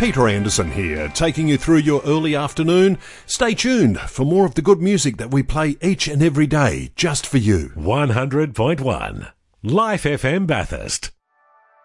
Peter Anderson here, taking you through your early afternoon. Stay tuned for more of the good music that we play each and every day, just for you. 100.1 Life FM Bathurst.